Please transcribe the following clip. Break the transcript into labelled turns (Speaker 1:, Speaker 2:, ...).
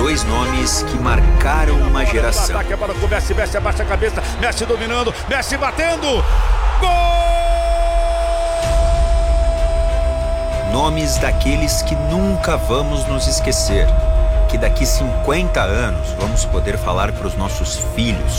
Speaker 1: Dois nomes que marcaram uma geração.
Speaker 2: Ataque para o Messi, Messi abaixa a cabeça, Messi dominando, Messi batendo. Gol!
Speaker 1: Nomes daqueles que nunca vamos nos esquecer. Que daqui 50 anos vamos poder falar para os nossos filhos